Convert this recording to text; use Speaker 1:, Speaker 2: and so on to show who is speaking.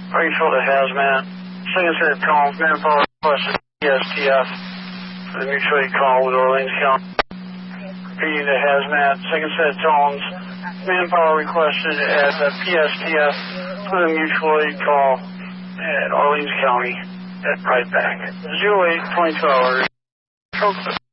Speaker 1: Rachel to hazmat. Second set of calls, manpower requested PSTF for the mutual aid call with Orleans County. Repeating to hazmat. Second set of tones, manpower requested at the PSTF for the mutual aid call at Orleans County at right back. 08 22 hours.